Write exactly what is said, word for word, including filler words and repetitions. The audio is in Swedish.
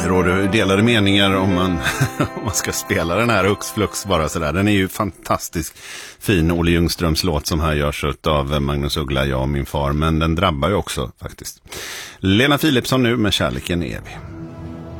Det råder delade meningar om man, om man ska spela den här Hux Flux bara sådär. Den är ju fantastisk fin, Olle Ljungströms låt som här görs av Magnus Uggla, jag och min far. Men den drabbar ju också faktiskt. Lena Philipsson nu med Kärleken är evig.